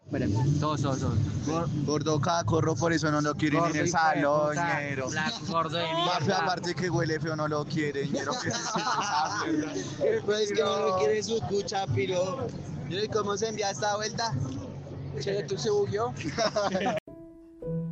Dos. Gordo cacorro, por eso no lo quieren en el salón, ñero. Flaco, gordo de Papi, mierda. aparte que huele feo, no lo quieren, ñero. ¿Qué es esa mierda? Pues que no lo quiere su cucha, piro. ¿Y cómo se envía esta vuelta? Che, ¿tú se bugueó?